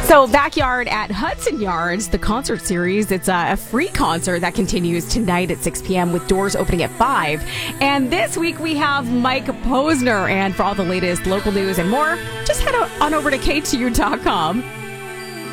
So, Backyard at Hudson Yards, the concert series, it's a free concert that continues tonight at 6 p.m. with doors opening at 5. And this week we have Mike Posner. And for all the latest local news and more, just head on over to KTU.com.